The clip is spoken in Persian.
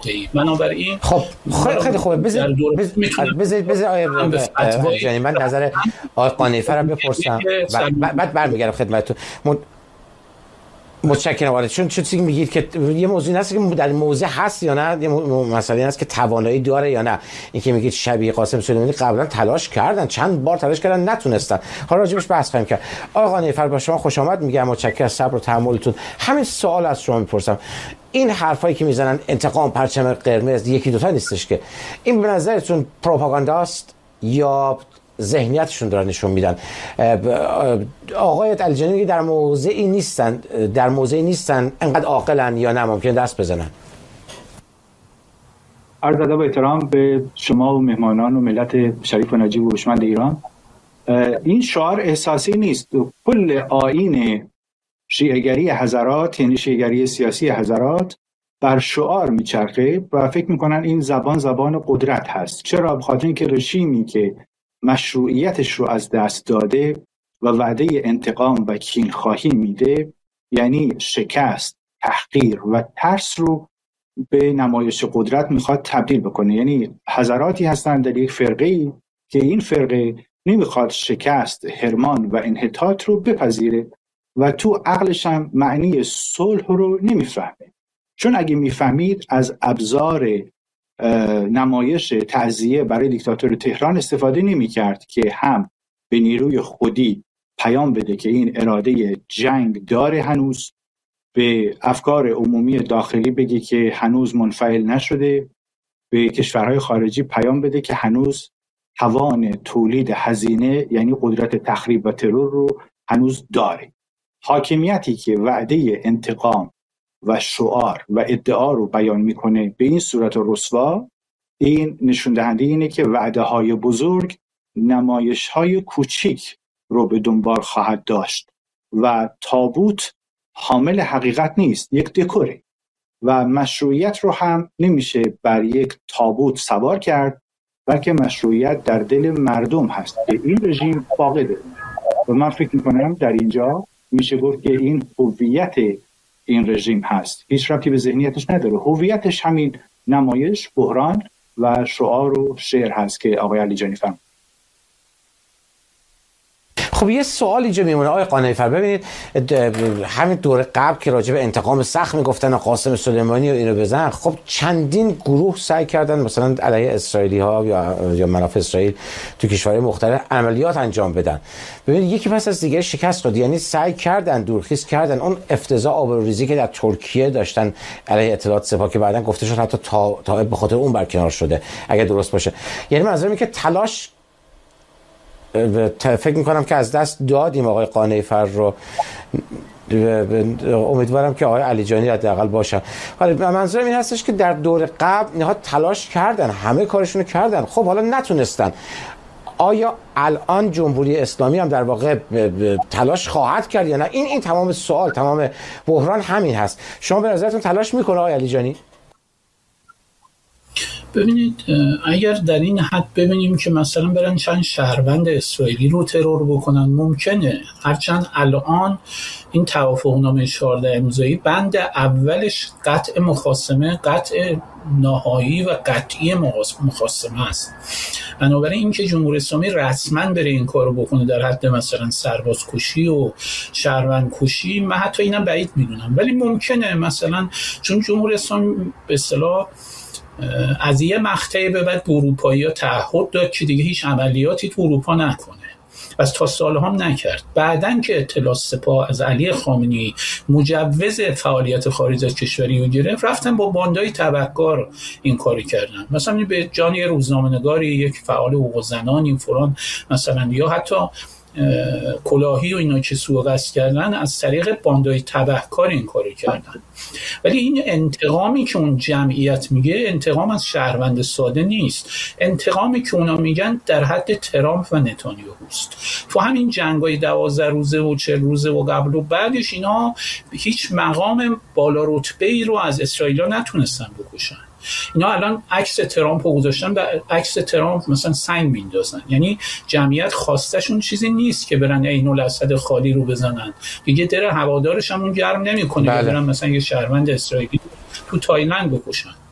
واقعی. بنابراین خب خیلی خوبه. بذار من نظر آقای قانعی‌فر رو بپرسم بعد برمیگردم خدمتتون. متشکرم. ولی چون چیزی میگید که یه موضوعی هست که در موضع هست یا نه، یه مسئله هست که توانایی داره یا نه. این که میگید شبیه قاسم سلیمانی قبلا تلاش کردن، چند بار تلاش کردن نتونستن، حالا راجبش بحث خواهیم کرد. آقا قانعی‌فر با شما خوش آمد میگم، متشکرم از صبر و تحملتون. همین سوال از شما میپرسم، این حرفایی که میزنن انتقام، پرچم قرمز، یکی دوتا نیستش که این به نظرتون پروپاگانداست یا ذهنیتشون دارن نشون میدن؟ آقای علیجانی در موضعی نیستن انقدر عاقلن یا نه ممکن دست بزنن؟ عرض ادب و احترام به شما و مهمانان و ملت شریف و نجیب و هوشمند ایران. این شعار احساسی نیست. کل آیین شیعه‌گری حضرات، یعنی شیعه‌گری سیاسی حضرات، بر شعار میچرخه و فکر میکنن این زبان قدرت هست. چرا؟ بخاطر اینکه رژیمی که مشروعیتش رو از دست داده و وعده انتقام و کینخواهی میده، یعنی شکست، تحقیر و ترس رو به نمایش قدرت میخواد تبدیل بکنه. یعنی حضراتی هستند در یک فرقه‌ای که این فرقه نمیخواد شکست، حرمان و انحطاط رو بپذیره و تو عقلش هم معنی صلح رو نمیفهمه. چون اگه میفهمید از ابزار نمایش تعزیه برای دیکتاتور تهران استفاده نمی‌کرد که هم به نیروی خودی پیام بده که این اراده جنگ داره، هنوز به افکار عمومی داخلی بگه که هنوز منفعل نشده، به کشورهای خارجی پیام بده که هنوز توان تولید هزینه یعنی قدرت تخریب و ترور رو هنوز داره. حاکمیتی که وعده انتقام و شعار و ادعا رو بیان میکنه به این صورت رسوا، این نشون دهنده اینه که وعده های بزرگ نمایش های کوچیک رو به دنبال خواهد داشت و تابوت حامل حقیقت نیست، یک دکوره و مشروعیت رو هم نمیشه بر یک تابوت سوار کرد، بلکه مشروعیت در دل مردم هست که این رژیم فاقده. و من فکر میکنم در اینجا میشه گفت که این هویت این رژیم هست، هیچ ربطی به ذهنیتش نداره. هویتش همین نمایش، بحران و شعار و شعر هست که آقای علیجانی فرمود. خب یه سوال اینجا میمونه آقای قانعی‌فر، ببینید همین دور قبل که راجع به انتقام سخت میگفتن و قاسم سلیمانی و اینو بزن، خب چندین گروه سعی کردن مثلا علیه اسرائیلی ها یا منافع اسرائیل تو کشورهای مختلف عملیات انجام بدن. ببینید یکی پس از دیگه شکست خورد، یعنی سعی کردن دورخیز کردن اون افتضاح آبروریزی که در ترکیه داشتن علیه اطلاعات سپاه که بعدن گفته شد حتی تا به خاطر اون برکنار شده اگه درست باشه. یعنی منظورم اینه که تلاش فکر میکنم که از دست دادیم آقای قانعی‌فر رو. امیدوارم که آقای علیجانی حداقل باشن. ولی منظورم این هستش که در دور قبل اینها تلاش کردن، همه کارشون رو کردن، خب حالا نتونستن. آیا الان جمهوری اسلامی هم در واقع تلاش خواهد کرد یا نه؟ این تمام سوال، تمام بحران همین هست. شما به نظرتون تلاش میکنه آقای علیجانی؟ ببینید اگر در این حد ببینیم که مثلا برن چند شهروند اسرائیلی رو ترور بکنن ممکنه، هرچند الان این توافقنامه 14 امضایی بند اولش قطع مخاصمه، قطع نهایی و قطعی مخاصمه است. بنابراین اینکه جمهوری اسلامی رسما بره این کارو بکنه در حد مثلا سرباز کشی و شهروند کشی، من حتی اینم بعید میدونم، ولی ممکنه مثلا چون جمهوری اسلامی به اصطلاح از یه مقطعی به بعد به اروپایی‌ها تعهد داد که دیگه هیچ عملیاتی تو اروپا نکنه و تا سال‌ها هم نکرد. بعدن که اطلاع سپاه از علی خامنه‌ای مجوز فعالیت خارج از کشوری رو گرفت، رفتن با باندای تبهکار این کاری کردن. مثلا به جان یه روزنامه‌نگاری، یک فعال حقوق زنان، این فلان مثلا، یا حتی کلاهی و اینا که سوء قصد کردن، از طریق باندای تبهکار این کاری کردن. ولی این انتقامی که اون جمعیت میگه انتقام از شهروند ساده نیست، انتقامی که اونا میگن در حد ترامپ و نتانیاهوست. تو همین جنگای 12 روزه و 40 روزه و قبل و بعدش اینا هیچ مقام بالا رتبه‌ای رو از اسرائیل نتونستن بکشن. اینا الان عکس ترامپ رو گذاشتن، عکس ترامپ مثلا سنگ میندازن. یعنی جمعیت خواستشون چیزی نیست که برن عین الاسد خالی رو بزنن، دیگه در هوادارش هم اون گرم نمیکنه برن مثلا یه شهروند اسرائیلی تو تایلند بکشن.